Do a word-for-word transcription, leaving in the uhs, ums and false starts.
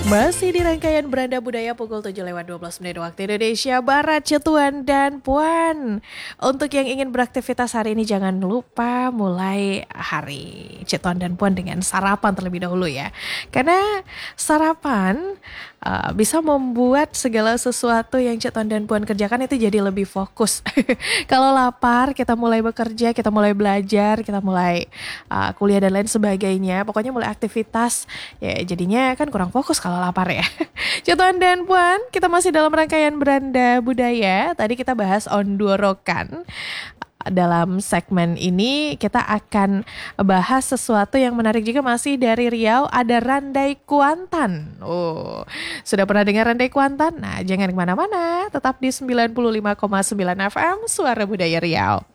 Masih di rangkaian Beranda Budaya pukul tujuh lewat dua belas menit waktu Indonesia Barat, Cetuan dan Puan. Untuk yang ingin beraktivitas hari ini jangan lupa mulai hari Cetuan dan Puan dengan sarapan terlebih dahulu ya. Karena sarapan uh, bisa membuat segala sesuatu yang Cetuan dan Puan kerjakan itu jadi lebih fokus. Kalau lapar kita mulai bekerja, kita mulai belajar, kita mulai uh, kuliah dan lain sebagainya. Pokoknya mulai aktivitas ya jadinya kan kurang fokus kalau lapar ya. Cetuan dan Puan, kita masih dalam rangkaian Beranda Budaya. Tadi kita bahas Ondorokan. Dalam segmen ini kita akan bahas sesuatu yang menarik juga masih dari Riau, ada Randai Kuantan. Oh, sudah pernah dengar Randai Kuantan? Nah, jangan kemana-mana, tetap di sembilan puluh lima koma sembilan F M Suara Budaya Riau.